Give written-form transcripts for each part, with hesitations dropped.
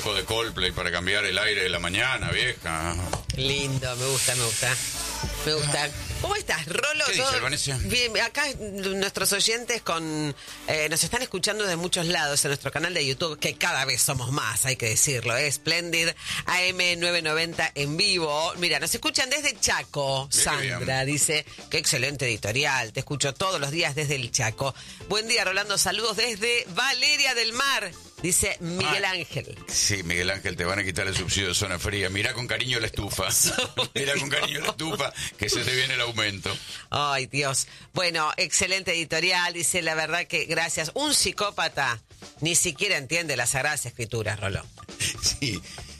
poco de Coldplay para cambiar el aire de la mañana, vieja. Lindo, me gusta. ¿Cómo estás, Rolo? ¿Qué dice, Vanessa? Bien, acá nuestros oyentes nos están escuchando de muchos lados en nuestro canal de YouTube, que cada vez somos más, hay que decirlo, es Splendid AM990 en vivo. Mira, nos escuchan desde Chaco. Bien, Sandra dice, qué excelente editorial, te escucho todos los días desde el Chaco. Buen día, Rolando, saludos desde Valeria del Mar. Dice Miguel Ángel. Sí, Miguel Ángel, te van a quitar el subsidio de zona fría. Mirá con cariño la estufa. Mirá con cariño la estufa, que se te viene el aumento. Ay, Dios. Bueno, excelente editorial. Dice, la verdad que gracias. Un psicópata ni siquiera entiende las Sagradas Escrituras, Roló. Sí.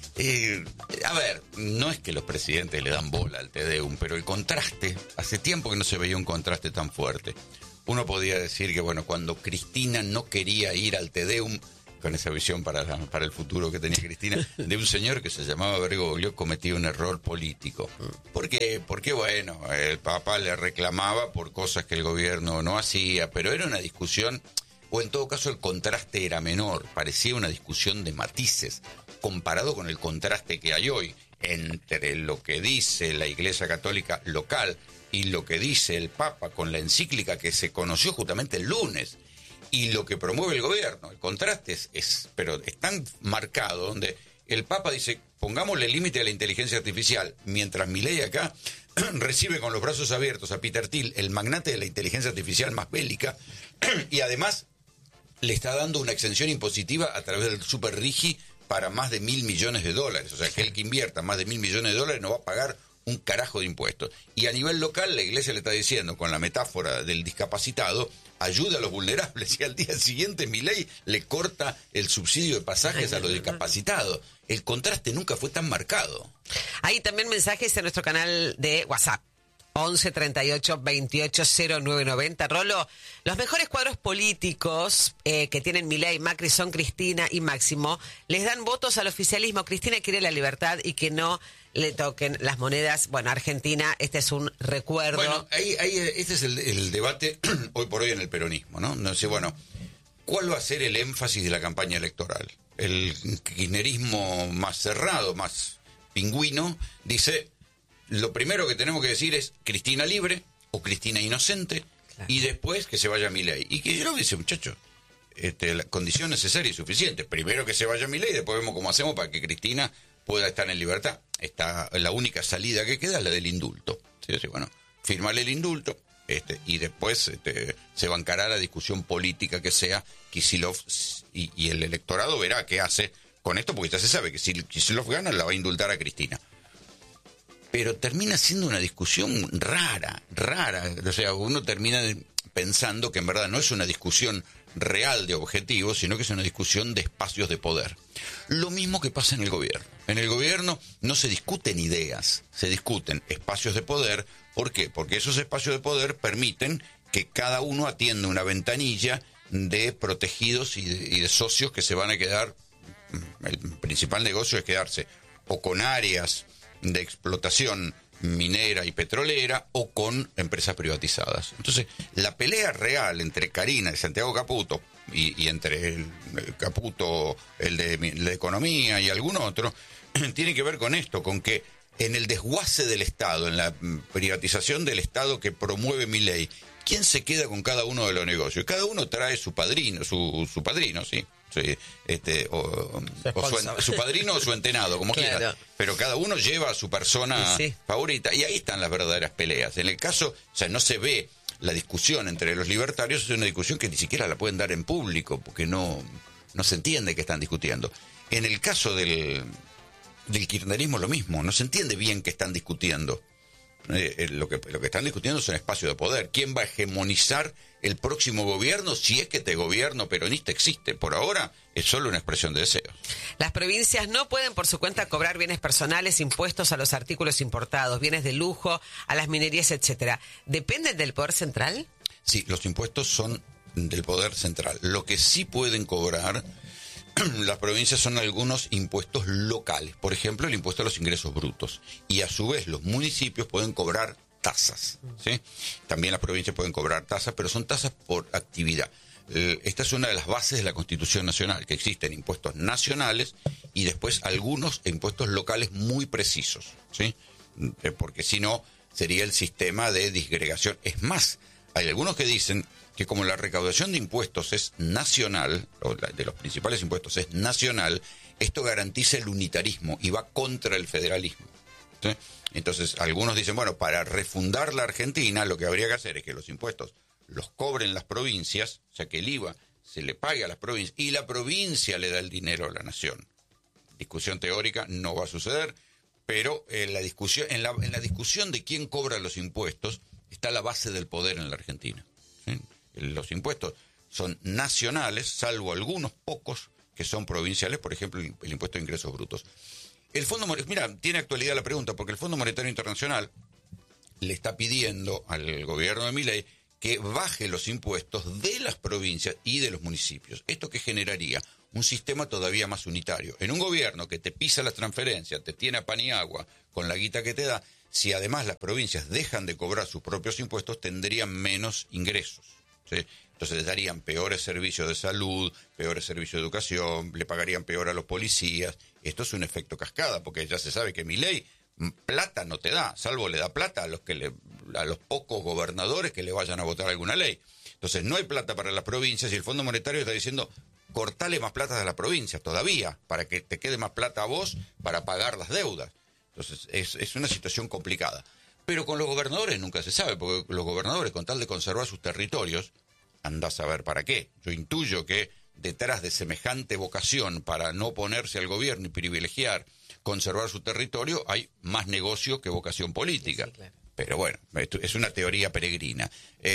A ver, no es que los presidentes le dan bola al Te Deum, pero el contraste, hace tiempo que no se veía un contraste tan fuerte. Uno podía decir que, bueno, cuando Cristina no quería ir al Te Deum, con esa visión para el futuro que tenía Cristina, de un señor que se llamaba Bergoglio, cometía un error político. ¿Por qué? Porque, bueno, el Papa le reclamaba por cosas que el gobierno no hacía, pero era una discusión, o en todo caso el contraste era menor, parecía una discusión de matices, comparado con el contraste que hay hoy entre lo que dice la Iglesia Católica local y lo que dice el Papa con la encíclica que se conoció justamente el lunes, y lo que promueve el gobierno. El contraste pero es tan marcado, donde el Papa dice, pongámosle límite a la inteligencia artificial, mientras Milei acá recibe con los brazos abiertos a Peter Thiel, el magnate de la inteligencia artificial más bélica, y además le está dando una exención impositiva a través del Super Rigi para más de $1.000 millones. O sea, que el que invierta más de $1.000 millones no va a pagar un carajo de impuestos. Y a nivel local, la Iglesia le está diciendo, con la metáfora del discapacitado, ayuda a los vulnerables, y al día siguiente Milei le corta el subsidio de pasajes a los discapacitados. El contraste nunca fue tan marcado. Hay también mensajes en nuestro canal de WhatsApp. 11 38 28 0990. Rolo, los mejores cuadros políticos que tienen Milei, Macri son Cristina y Máximo. Les dan votos al oficialismo. Cristina quiere la libertad y que no le toquen las monedas. Bueno, Argentina, este es un recuerdo. Bueno, este es el debate hoy por hoy en el peronismo, ¿no? No sé, bueno, ¿cuál va a ser el énfasis de la campaña electoral? El kirchnerismo más cerrado, más pingüino, dice, lo primero que tenemos que decir es Cristina libre o Cristina inocente, claro, y después que se vaya Milei. Y que yo lo dice, muchachos, la condición necesaria y suficiente. Primero que se vaya Milei, después vemos cómo hacemos para que Cristina pueda estar en libertad. La única salida que queda es la del indulto. ¿Sí? Así, bueno, firmarle el indulto, y después se bancará la discusión política que sea. Kicillof y el electorado verá qué hace con esto, porque ya se sabe que si Kicillof gana, la va a indultar a Cristina. Pero termina siendo una discusión rara. O sea, uno termina pensando que en verdad no es una discusión real de objetivos, sino que es una discusión de espacios de poder. Lo mismo que pasa en el gobierno. En el gobierno no se discuten ideas, se discuten espacios de poder. ¿Por qué? Porque esos espacios de poder permiten que cada uno atienda una ventanilla de protegidos y de socios que se van a quedar. El principal negocio es quedarse o con áreas de explotación minera y petrolera o con empresas privatizadas. Entonces, la pelea real entre Karina y Santiago Caputo y entre el Caputo, el de Economía y algún otro, tiene que ver con esto, con que en el desguace del Estado, en la privatización del Estado que promueve Milei, ¿quién se queda con cada uno de los negocios? Cada uno trae su padrino, su padrino, sí. Sí, su padrino o su entenado, como claro, quiera, pero cada uno lleva a su persona favorita, y ahí están las verdaderas peleas. En el caso, o sea, no se ve la discusión entre los libertarios, es una discusión que ni siquiera la pueden dar en público, porque no se entiende que están discutiendo. En el caso del kirchnerismo lo mismo, no se entiende bien qué están discutiendo. Lo que están discutiendo son espacios de poder. ¿Quién va a hegemonizar el próximo gobierno si es que este gobierno peronista existe? Por ahora es solo una expresión de deseos. Las provincias no pueden por su cuenta cobrar bienes personales, impuestos a los artículos importados, bienes de lujo, a las minerías, etcétera. ¿Dependen del poder central? Sí, los impuestos son del poder central. Lo que sí pueden cobrar las provincias son algunos impuestos locales, por ejemplo el impuesto a los ingresos brutos, y a su vez los municipios pueden cobrar tasas, ¿sí? También las provincias pueden cobrar tasas, pero son tasas por actividad. Esta es una de las bases de la Constitución Nacional, que existen impuestos nacionales y después algunos impuestos locales muy precisos, ¿sí? Porque si no, sería el sistema de disgregación. Es más, hay algunos que dicen que como la recaudación de impuestos es nacional, o de los principales impuestos es nacional, esto garantiza el unitarismo y va contra el federalismo, ¿sí? Entonces, algunos dicen, bueno, para refundar la Argentina, lo que habría que hacer es que los impuestos los cobren las provincias, o sea, que el IVA se le pague a las provincias, y la provincia le da el dinero a la nación. Discusión teórica, no va a suceder, pero en la discusión de quién cobra los impuestos está la base del poder en la Argentina, ¿sí? Los impuestos son nacionales, salvo algunos pocos que son provinciales, por ejemplo, el impuesto de ingresos brutos. El Fondo Monetario, mira, tiene actualidad la pregunta, porque el Fondo Monetario Internacional le está pidiendo al gobierno de Milei que baje los impuestos de las provincias y de los municipios. ¿Esto qué generaría? Un sistema todavía más unitario. En un gobierno que te pisa las transferencias, te tiene a pan y agua con la guita que te da, si además las provincias dejan de cobrar sus propios impuestos, tendrían menos ingresos, ¿sí? Entonces darían peores servicios de salud, peores servicios de educación, le pagarían peor a los policías. Esto es un efecto cascada, porque ya se sabe que Milei plata no te da, salvo le da plata a los pocos gobernadores que le vayan a votar alguna ley. Entonces no hay plata para las provincias y el Fondo Monetario está diciendo, cortale más plata a las provincias todavía, para que te quede más plata a vos para pagar las deudas. Entonces es una situación complicada. Pero con los gobernadores nunca se sabe, porque los gobernadores, con tal de conservar sus territorios, andá a saber para qué. Yo intuyo que detrás de semejante vocación para no oponerse al gobierno y privilegiar, conservar su territorio, hay más negocio que vocación política. Sí, claro. Pero bueno, es una teoría peregrina.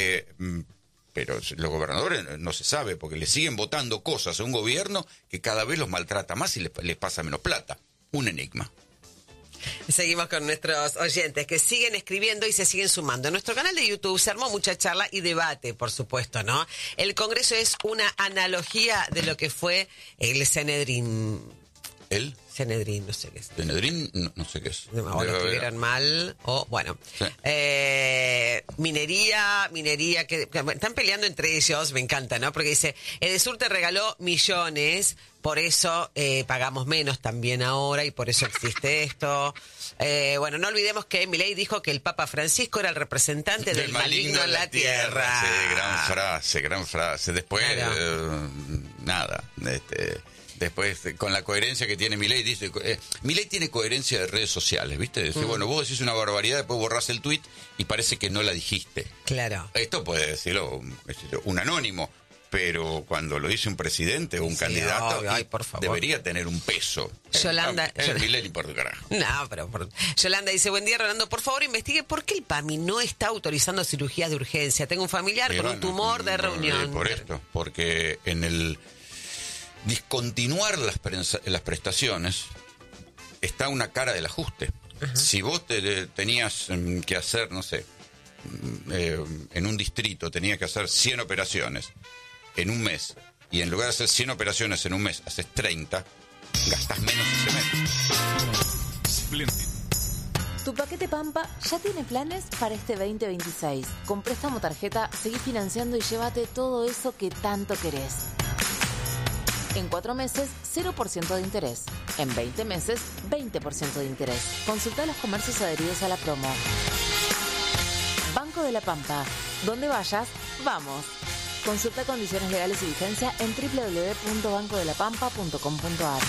Pero los gobernadores no se sabe, porque le siguen votando cosas a un gobierno que cada vez los maltrata más y les pasa menos plata. Un enigma. Seguimos con nuestros oyentes que siguen escribiendo y se siguen sumando. En nuestro canal de YouTube se armó mucha charla y debate, por supuesto, ¿no? El Congreso es una analogía de lo que fue el Sanedrín. ¿El? Sanedrín, no sé qué es. Sanedrín, no sé qué es. O lo escribieron mal, o bueno. Sí. Minería, que están peleando entre ellos, me encanta, ¿no? Porque dice, Edesur te regaló millones, por eso pagamos menos también ahora y por eso existe esto. Bueno, no olvidemos que Milei dijo que el Papa Francisco era el representante del maligno en la tierra. Sí, gran frase. Después, claro. Nada, después, con la coherencia que tiene Milei, dice, Milei tiene coherencia de redes sociales, ¿viste? Dice, bueno, vos decís una barbaridad, después borrás el tuit y parece que no la dijiste. Claro. Esto puede decirlo un anónimo, pero cuando lo dice un presidente o un candidato, por favor, debería tener un peso. Yolanda. Milei ni por tu carajo. No, pero Yolanda dice, buen día, Rolando, por favor investigue por qué el PAMI no está autorizando cirugías de urgencia. Tengo un familiar con un tumor de reunión. Por esto, porque en el discontinuar las prestaciones está una cara del ajuste. Uh-huh. Si vos tenías que hacer, no sé, en un distrito tenías que hacer 100 operaciones en un mes, y en lugar de hacer 100 operaciones en un mes, haces 30, gastás menos ese mes. Espléndido. Tu paquete Pampa ya tiene planes para este 2026. Con préstamo tarjeta, seguí financiando y llévate todo eso que tanto querés. En 4 meses, 0% de interés. En 20 meses, 20% de interés. Consulta los comercios adheridos a la promo. Banco de la Pampa. Donde vayas, vamos. Consulta condiciones legales y vigencia en www.bancodelapampa.com.ar.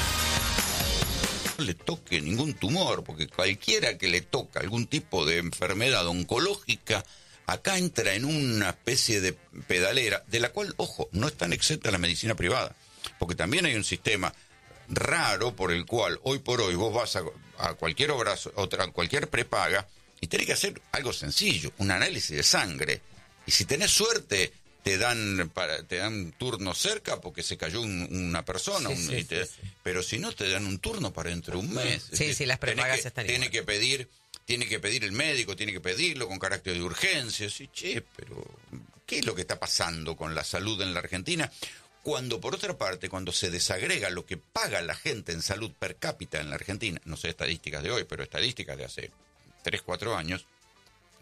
No le toque ningún tumor, porque cualquiera que le toca algún tipo de enfermedad oncológica, acá entra en una especie de pedalera, de la cual, ojo, no es tan exenta la medicina privada. Porque también hay un sistema raro por el cual hoy por hoy vos vas a cualquier obra, cualquier prepaga, y tenés que hacer algo sencillo, un análisis de sangre. Y si tenés suerte, te dan turno cerca porque se cayó una persona. Pero si no, te dan un turno para dentro de un mes. Sí, las prepagas están igual. Tiene que pedir el médico, tiene que pedirlo con carácter de urgencia. Sí, pero ¿qué es lo que está pasando con la salud en la Argentina? Cuando, por otra parte, cuando se desagrega lo que paga la gente en salud per cápita en la Argentina, no sé estadísticas de hoy, pero estadísticas de hace 3, 4 años,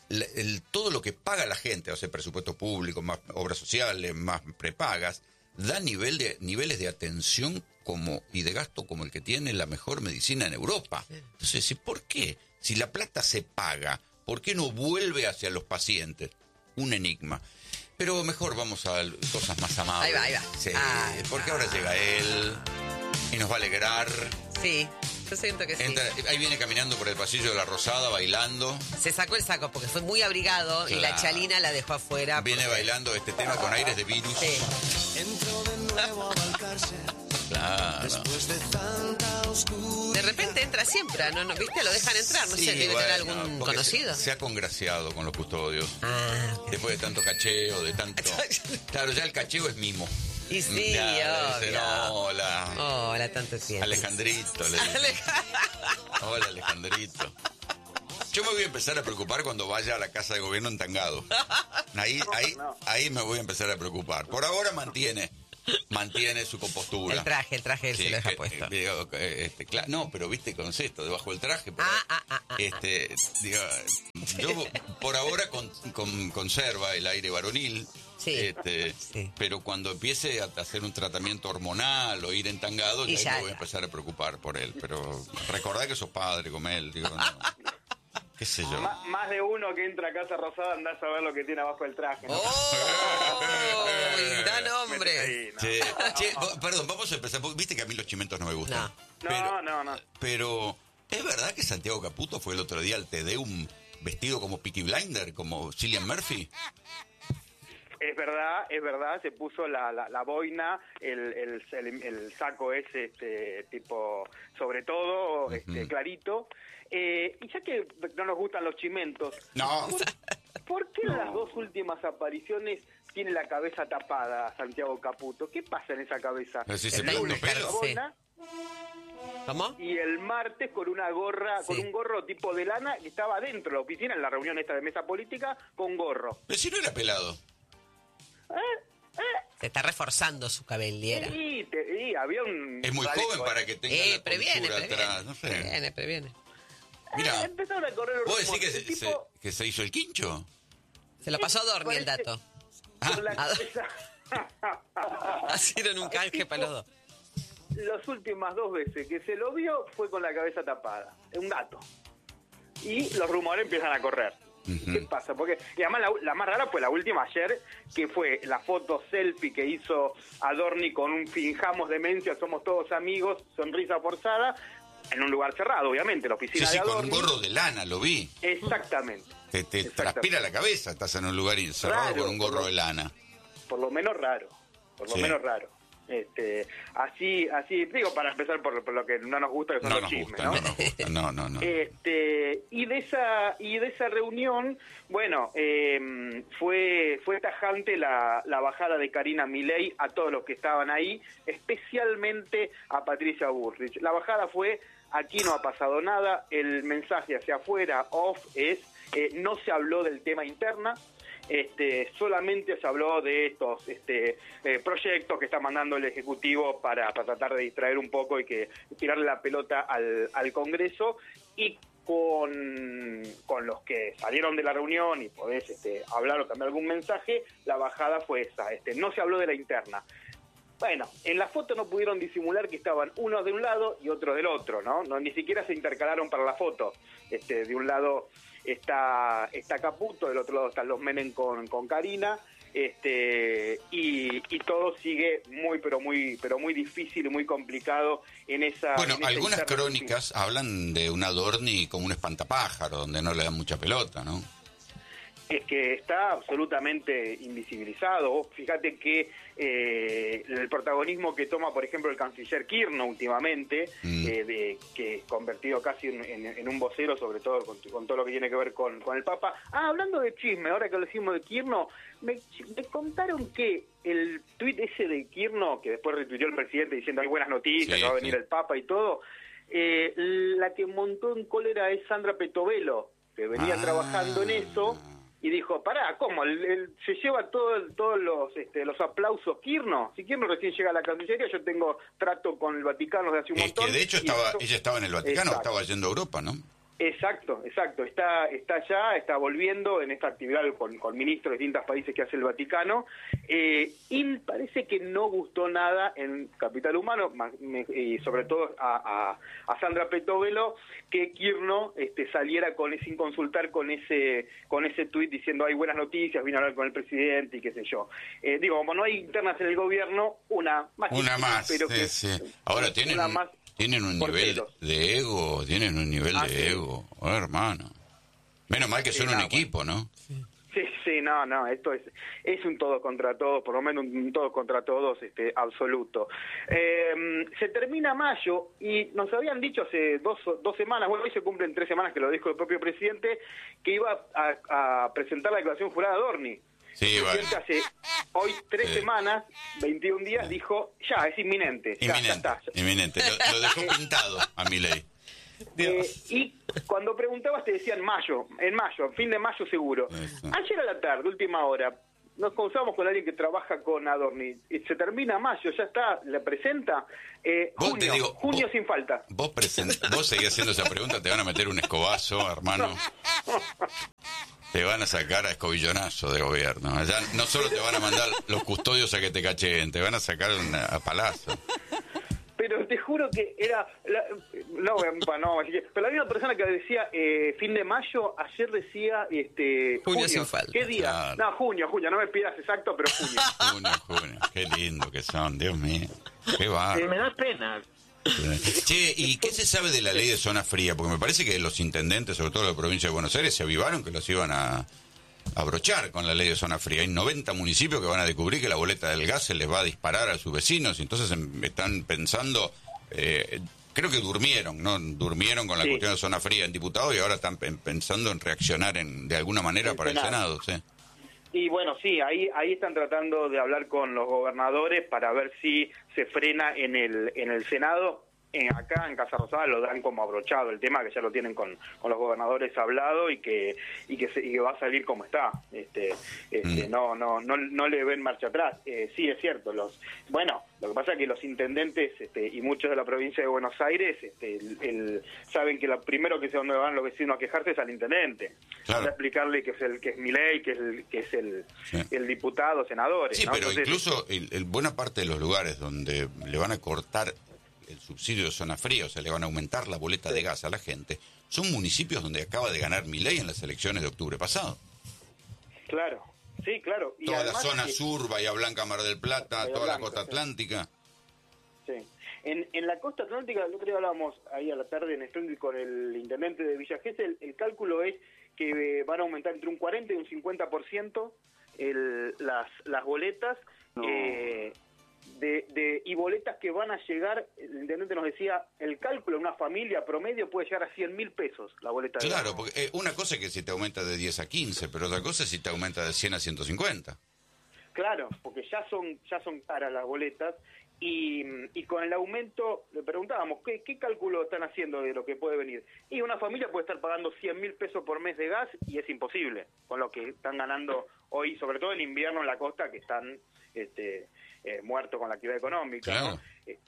todo lo que paga la gente, o sea, presupuesto público, más obras sociales, más prepagas, da niveles de atención y de gasto como el que tiene la mejor medicina en Europa. Entonces, ¿por qué? Si la plata se paga, ¿por qué no vuelve hacia los pacientes? Un enigma. Pero mejor vamos a cosas más amables. Ahí va. Sí, porque ahora llega él y nos va a alegrar. Sí, yo siento que sí. Ahí viene caminando por el pasillo de la Rosada, bailando. Se sacó el saco porque fue muy abrigado, claro. Y la chalina la dejó afuera. Viene bailando este tema con aires de virus. Sí. Entró de nuevo a Balcarce. Claro. Después de tanta oscuridad. De repente entra siempre, ¿no? ¿Viste? Lo dejan entrar, no sé, debe tener algún conocido. Se ha congraciado con los custodios. Okay. Después de tanto cacheo, de tanto... Claro, ya el cacheo es mimo. Y sí, ya, obvio. No, hola. Hola, tanto tiempo. Alejandrito. Hola, Alejandrito. Yo me voy a empezar a preocupar cuando vaya a la Casa de Gobierno en Tangado. Ahí me voy a empezar a preocupar. Por ahora mantiene su compostura. El traje él sí, se lo deja puesto. No, pero viste con cesto debajo del traje. Yo por ahora conserva el aire varonil. Sí. Sí. Pero cuando empiece a hacer un tratamiento hormonal o ir entangado, ya me voy a empezar a preocupar por él. Pero recordá que sos padre con él, digo, no. ¿Qué sé yo? Más de uno que entra a Casa Rosada anda a saber lo que tiene abajo del traje, ¿no? ¡Da nombre! Sí, perdón, vamos a empezar. Viste que a mí los chimentos no me gustan. No. Pero, ¿es verdad que Santiago Caputo fue el otro día al Tedeum vestido como Peaky Blinder, como Cillian Murphy? Es verdad, se puso la boina, el saco ese, tipo, sobre todo, clarito. Y ya que no nos gustan los chimentos, no. ¿por qué en las dos últimas apariciones tiene la cabeza tapada Santiago Caputo? ¿Qué pasa en esa cabeza? Si se pone pelo. Sí. ¿Cómo? Y el martes con una gorra, con un gorro tipo de lana que estaba dentro de la oficina, en la reunión esta de mesa política, con gorro. Pero si no era pelado. Se está reforzando su cabellera. Sí, había un... Es muy joven para que tenga la previene. atrás, no sé. Previene. Mira, empezaron a correr ¿vos decís que se hizo el quincho? Se lo pasó a Dorni el dato. Con la cabeza... Hicieron un canje para los dos. Las últimas 2 veces que se lo vio fue con la cabeza tapada. Un dato. Y los rumores empiezan a correr. ¿Qué pasa? Porque, y además la más rara fue la última ayer, que fue la foto selfie que hizo Adorni con un finjamos demencia, somos todos amigos, sonrisa forzada, en un lugar cerrado, obviamente, la oficina de Adorni. Con un gorro de lana, lo vi. Exactamente. Te transpira la cabeza, estás en un lugar cerrado con un gorro de lana. Por lo menos raro. Así digo, para empezar por lo que no nos gusta, que son los chismes, ¿no? No nos gusta, no. Y de esa reunión, bueno, fue tajante la bajada de Karina Milei a todos los que estaban ahí, especialmente a Patricia Bullrich. La bajada fue: aquí no ha pasado nada, el mensaje hacia afuera, off, es no se habló del tema interna. Solamente se habló de estos proyectos que está mandando el Ejecutivo para tratar de distraer un poco y que tirarle la pelota al Congreso, y con los que salieron de la reunión y podés hablar o cambiar algún mensaje, la bajada fue esa, no se habló de la interna. Bueno, en la foto no pudieron disimular que estaban unos de un lado y otros del otro, ¿no? Ni siquiera se intercalaron para la foto. De un lado está Caputo, del otro lado están los Menem con Karina, y todo sigue pero muy difícil y muy complicado en esa... Bueno, en esa algunas crónicas hablan de un Adorni como un espantapájaro, donde no le dan mucha pelota, ¿no? Es que está absolutamente invisibilizado. Fíjate que el protagonismo que toma, por ejemplo, el canciller Kirchner últimamente, que convertido casi en un vocero, sobre todo con todo lo que tiene que ver con el Papa. Hablando de chisme, ahora que lo decimos de Kirchner, me contaron que el tuit ese de Kirchner, que después retuiteó el presidente diciendo hay buenas noticias, que va a venir el Papa y todo, la que montó en cólera es Sandra Petovelo, que venía trabajando en eso. Y dijo, pará, ¿cómo? Se lleva todos los aplausos Kirchner. Si Kirchner recién llega a la Cancillería, yo tengo trato con el Vaticano desde hace un montón. Que de hecho ella estaba en el Vaticano, estaba yendo a Europa, ¿no? Exacto. Está ya, está volviendo en esta actividad con ministros de distintos países que hace el Vaticano. Y parece que no gustó nada en Capital Humano, y sobre todo a Sandra Petovelo, que Kirchner saliera sin consultar con ese tuit diciendo hay buenas noticias, vine a hablar con el presidente y qué sé yo. Como no hay internas en el gobierno, una más. Pero sí. Ahora tienen un nivel de ego, ego, hermano. Menos mal que son un equipo, ¿no? Sí, no, esto es un todos contra todos, por lo menos un todos contra todos absoluto. Se termina mayo y nos habían dicho hace dos semanas, bueno, hoy se cumplen 3 semanas que lo dijo el propio presidente, que iba a presentar la declaración jurada de Adorni. Sí, vale. Hace hoy 3 semanas, 21 días, dijo, ya, es inminente. Ya está. Inminente. Lo dejó pintado a Milei. Y cuando preguntabas te decían en mayo, fin de mayo seguro. Eso. Ayer a la tarde, última hora, nos consultamos con alguien que trabaja con Adorni. Se termina mayo, ya está, le presenta. Junio sin falta. Vos seguís haciendo esa pregunta, te van a meter un escobazo, hermano. Te van a sacar a escobillonazo de gobierno. Ya no solo te van a mandar los custodios a que te cacheen, te van a sacar a palazo. Pero te juro que era... pero la misma persona que decía fin de mayo, ayer decía junio sin falta. ¿Qué día? Claro. No, junio, no me pidas exacto, pero junio. Junio. Qué lindo que son, Dios mío. Qué va. Me da pena. Che, ¿y qué se sabe de la ley de zona fría? Porque me parece que los intendentes, sobre todo de la provincia de Buenos Aires, se avivaron que los iban a abrochar con la ley de zona fría. Hay 90 municipios que van a descubrir que la boleta del gas se les va a disparar a sus vecinos, y entonces están pensando, creo que durmieron con la cuestión de zona fría en diputados y ahora están pensando en reaccionar de alguna manera para el Senado. Sí. Y bueno, sí, ahí están tratando de hablar con los gobernadores para ver si se frena en el Senado. Acá en Casa Rosada lo dan como abrochado el tema, que ya lo tienen con los gobernadores hablado y que va a salir como está. No le ven marcha atrás. Sí, es cierto. Lo que pasa es que los intendentes y muchos de la provincia de Buenos Aires saben que lo primero que donde van los vecinos a quejarse es al intendente. Claro. Para explicarle que es Milei, que es el diputado, senadores. Sí, ¿no? pero Entonces, incluso en buena parte de los lugares donde le van a cortar el subsidio de zona fría, o sea, le van a aumentar la boleta de gas a la gente, son municipios donde acaba de ganar Milei en las elecciones de octubre pasado. Claro, sí, claro. Y toda la además, zona sur, Bahía Blanca, Mar del Plata, Bahía toda la Blanca, costa atlántica. Sí. En la costa atlántica, el otro día hablábamos ahí a la tarde en Strongly con el intendente de Villa Gesell, el cálculo es que van a aumentar entre un 40 y un 50% las boletas. No. Y boletas que van a llegar, el intendente nos decía, el cálculo de una familia promedio puede llegar a 100.000 pesos la boleta. Claro, porque una cosa es que si te aumenta de 10 a 15, pero otra cosa es si te aumenta de 100 a 150. Claro, porque ya son caras las boletas y con el aumento le preguntábamos, ¿qué cálculo están haciendo de lo que puede venir? Y una familia puede estar pagando 100.000 pesos por mes de gas y es imposible con lo que están ganando hoy, sobre todo en invierno en la costa, que están muertos con la actividad económica. Claro.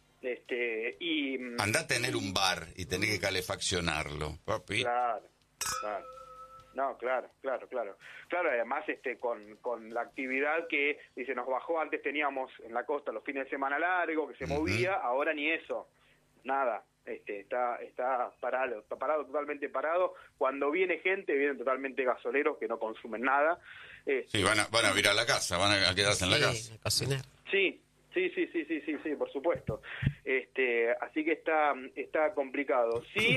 ¿No? Andá a tener un bar y tener que calefaccionarlo, papi. Claro. No, claro. Además, con la actividad que dice nos bajó, antes teníamos en la costa los fines de semana largo, que se movía, ahora ni eso, nada. Está parado, totalmente parado. Cuando viene gente, vienen totalmente gasoleros que no consumen nada. Sí, van a virar la casa, van a quedarse en la casa. A cocinar. Sí, por supuesto. Así que está complicado. Sí,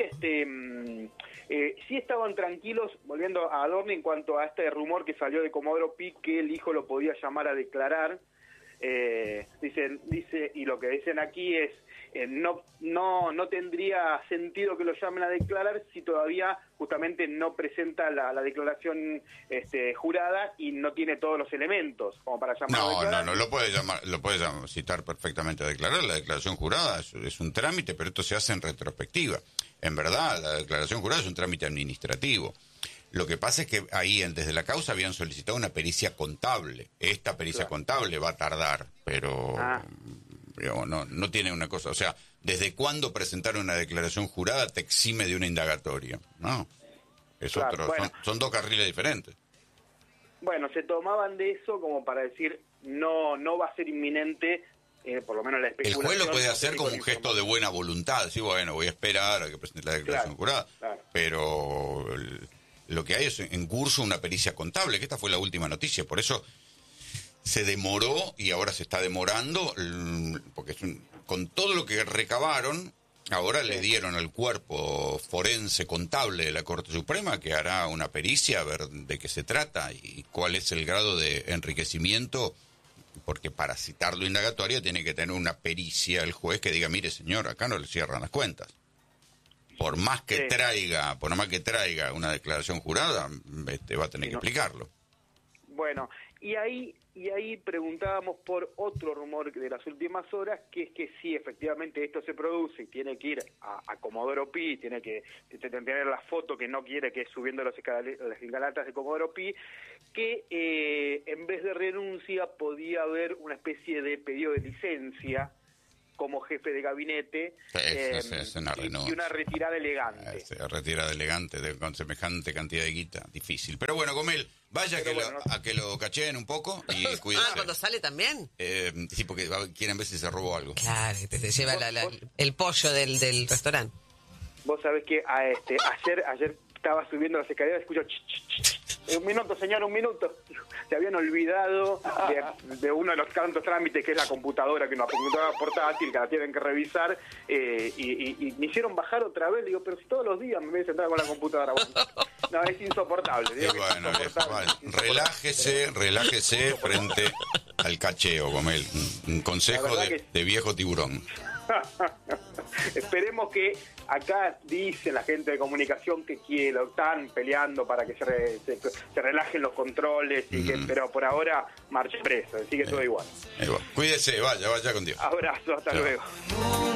sí estaban tranquilos, volviendo a Adorni, en cuanto a este rumor que salió de Comodoro Pi, que el hijo lo podía llamar a declarar. Dice, y lo que dicen aquí es, no tendría sentido que lo llamen a declarar si todavía justamente no presenta la declaración jurada y no tiene todos los elementos como para llamar a declarar. No, lo puede citar perfectamente a declarar. La declaración jurada es un trámite, pero esto se hace en retrospectiva. En verdad, la declaración jurada es un trámite administrativo. Lo que pasa es que ahí, desde la causa, habían solicitado una pericia contable. Esta pericia contable va a tardar, pero digamos, no tiene una cosa, o sea, ¿desde cuándo presentar una declaración jurada te exime de una indagatoria? No, es Claro, otro, bueno. son dos carriles diferentes. Bueno, se tomaban de eso como para decir, no va a ser inminente, por lo menos la El especulación. juez lo puede no hacer sé, como con un gesto de buena voluntad, sí, bueno, voy a esperar a que presente la declaración Claro, jurada, claro. pero lo que hay es en curso una pericia contable, que esta fue la última noticia, por eso se demoró y ahora se está demorando, porque con todo lo que recabaron, ahora le dieron al cuerpo forense contable de la Corte Suprema que hará una pericia a ver de qué se trata y cuál es el grado de enriquecimiento, porque para citarlo indagatorio tiene que tener una pericia el juez que diga, mire señor, acá no le cierran las cuentas. Por más que Sí. traiga una declaración jurada, va a tener que explicarlo. Bueno, y ahí preguntábamos por otro rumor de las últimas horas, que es que si efectivamente esto se produce y tiene que ir a Comodoro Pi, tiene que tener la foto que no quiere, que es subiendo las escalatas de Comodoro Pi, que en vez de renuncia podía haber una especie de pedido de licencia como jefe de gabinete Es una y renuncia. una retirada elegante. Se retira de elegante con semejante cantidad de guita, difícil. Pero bueno, Gomel, vaya Pero bueno, a que lo cacheen un poco y cuídese. ¿Cuando sale también? Sí, porque quieren ver si se robó algo. Claro, que te lleva el pollo del restaurante. Vos sabés que ayer estaba subiendo las escaleras, escucho un minuto, señor, un minuto. Se habían olvidado de uno de los tantos trámites que es la computadora, que es una computadora portátil, que la tienen que revisar, y me hicieron bajar otra vez. Digo, pero si todos los días me voy a sentar con la computadora. Bueno, no, es insoportable. Digo, Y bueno, es insoportable, viejo, es insoportable. relájese frente al cacheo, Gomel. Un consejo La verdad de viejo tiburón. Esperemos que acá dice la gente de comunicación que lo están peleando para que se relajen los controles, pero por ahora marche preso, así que todo igual. Cuídese, vaya con Dios. Abrazo, hasta luego.